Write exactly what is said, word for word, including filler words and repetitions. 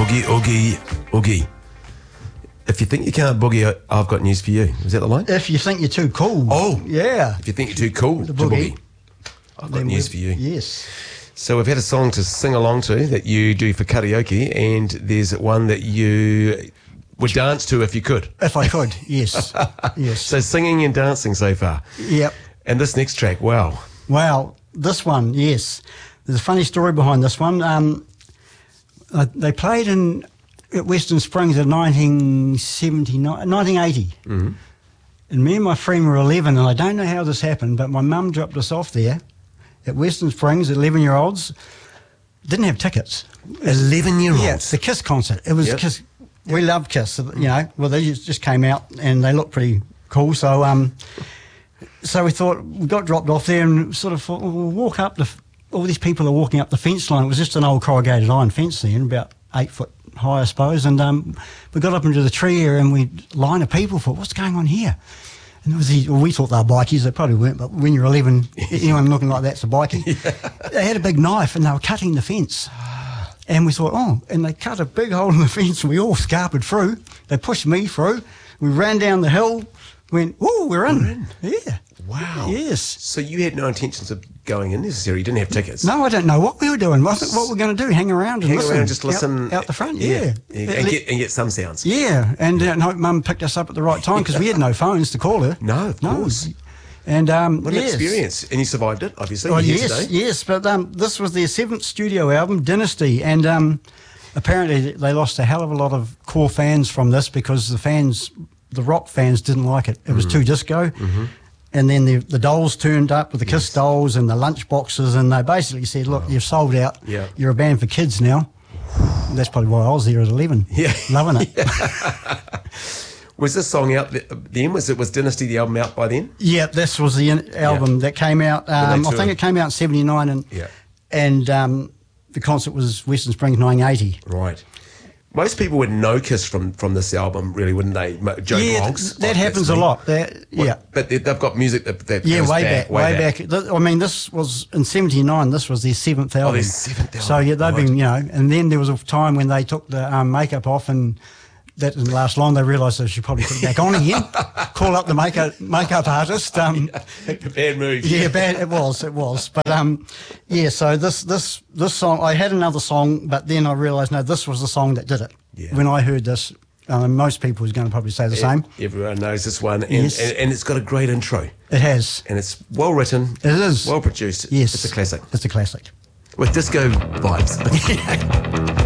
Oogie, oogie, oogie. If you think you can't boogie, I've got news for you. Is that the line? If you think you're too cool. Oh. Yeah. If you think you're too cool to boogie. boogie, I've got news for you. Yes. So we've had a song to sing along to that you do for karaoke, and there's one that you would dance to if you could. If I could, yes. Yes. So singing and dancing so far. Yep. And this next track, wow. Wow. This one, yes. There's a funny story behind this one. Um, uh, they played in at Western Springs in nineteen seventy-nine, nineteen eighty. Mm-hmm. And me and my friend were eleven, and I don't know how this happened, but my mum dropped us off there at Western Springs, eleven-year-olds. Didn't have tickets. eleven-year-olds? Yeah, it's the Kiss concert. It was yep. Kiss. We loved Kiss, you know. Well, they just just came out, and they looked pretty cool, so... um. So we thought, we got dropped off there and sort of thought, well, we'll walk up the, all these people are walking up the fence line. It was just an old corrugated iron fence then, about eight foot high, I suppose. And um, we got up into the tree area and we line of people thought, what's going on here? And it was these, well, we thought they were bikies, they probably weren't, but when you're eleven, anyone looking like that's a bikie. Yeah. They had a big knife and they were cutting the fence. And we thought, oh, and they cut a big hole in the fence and we all scarpered through. They pushed me through. We ran down the hill. Went, oh, we're in. We're in. Yeah. Wow. Yes. So you had no intentions of going in necessarily. You didn't have tickets. No, I don't know what we were doing. What, what we're going to do? Hang around and Hang listen. around and just listen. Out, out the front, yeah. yeah. And, get, and get some sounds. Yeah. And uh, no, Mum picked us up at the right time because we had no phones to call her. No, of no. course. And um, what an yes. experience. And you survived it, obviously. Well, You're here yes, today. yes. But um, this was their seventh studio album, Dynasty. And um, apparently they lost a hell of a lot of core fans from this because the fans... the rock fans didn't like it. It was mm-hmm. too disco. Mm-hmm. And then the, the dolls turned up with the Kiss yes. dolls and the lunch boxes, and they basically said, look, oh. you've sold out. Yeah. You're a band for kids now. That's probably why I was there at eleven. Yeah. Loving it. Yeah. Was this song out then? Was it was Dynasty the album out by then? Yeah, this was the album yeah. that came out. Um, I think it came out in seventy-nine, and, yeah. and um, the concert was Western Springs nineteen eighty. Right. Most people would know Kiss from, from this album, really, wouldn't they? Joe yeah, Bronx. that happens a lot. That, yeah, what, but they, they've got music that, that yeah, goes way back, back, way back. back. I mean, this was in seventy-nine. This was their seventh album. Oh, their seventh album. So yeah, they've right. been, you know, and then there was a time when they took the um, makeup off, and that didn't last long. They realised they should probably put it back on again. Call up the makeup makeup artist. Um, yeah, bad move. Yeah, bad. It was. It was. But um, yeah. So this this this song, I had another song, but then I realised no, this was the song that did it. Yeah. When I heard this, um, most people was going to probably say the same. Everyone knows this one, and, yes. and, and it's got a great intro. It has, and it's well written. It is well produced. Yes, it's a classic. It's a classic with disco vibes.